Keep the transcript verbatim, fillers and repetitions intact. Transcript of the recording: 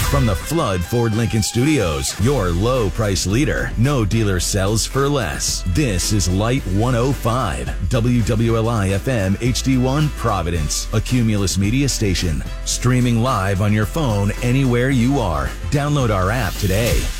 From the Flood Ford Lincoln Studios, your low price leader. No dealer sells for less. This is Light one oh five, W W L I F M H D one Providence, a Cumulus Media station. Streaming live on your phone anywhere you are. Download our app today.